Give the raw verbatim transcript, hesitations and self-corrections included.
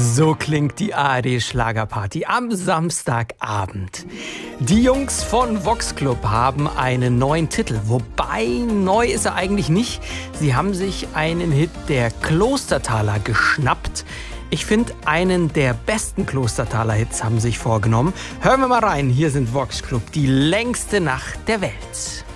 So klingt die A R D-Schlagerparty am Samstagabend. Die Jungs von Vox Club haben einen neuen Titel. Wobei, neu ist er eigentlich nicht. Sie haben sich einen Hit der Klostertaler geschnappt. Ich finde, einen der besten Klostertaler-Hits haben sich vorgenommen. Hören wir mal rein. Hier sind Vox Club, die längste Nacht der Welt.